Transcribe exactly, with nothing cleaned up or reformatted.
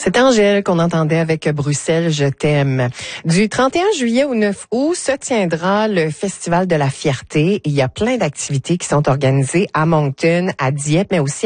C'est Angèle qu'on entendait avec Bruxelles, je t'aime. Du trente et un juillet au neuf août se tiendra le Festival de la Fierté. Il y a plein d'activités qui sont organisées à Moncton, à Dieppe, mais aussi